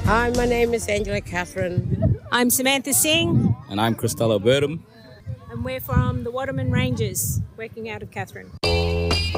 Hi, my name is Angela Catherine. I'm Samantha Singh. And I'm Cristello Burdham. And we're from the Waterman Rangers, working out of Katherine.